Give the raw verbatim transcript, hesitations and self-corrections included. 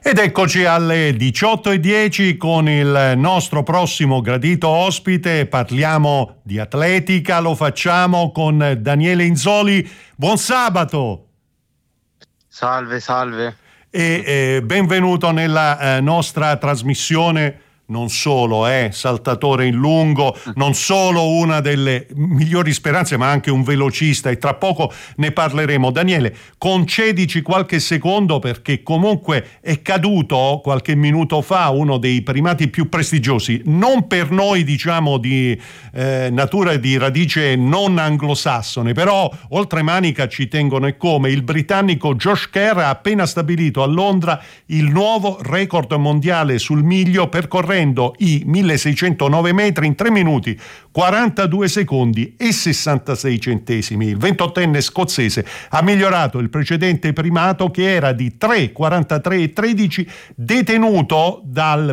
Ed eccoci alle diciotto e dieci con il nostro prossimo gradito ospite. Parliamo di atletica, lo facciamo con Daniele Inzoli. Buon sabato! Salve, salve. E eh, benvenuto nella eh, nostra trasmissione. Non solo è eh, saltatore in lungo, non solo una delle migliori speranze, ma anche un velocista, e tra poco ne parleremo. Daniele, concedici qualche secondo, perché comunque è caduto qualche minuto fa uno dei primati più prestigiosi, non per noi diciamo di eh, natura e di radice non anglosassone, però oltremanica ci tengono e come. Il britannico Josh Kerr ha appena stabilito a Londra il nuovo record mondiale sul miglio, percorrendo i milleseicentonove metri in tre minuti, quarantadue secondi e sessantasei centesimi. Il ventottenne scozzese ha migliorato il precedente primato, che era di tre quarantatré e tredici, detenuto dal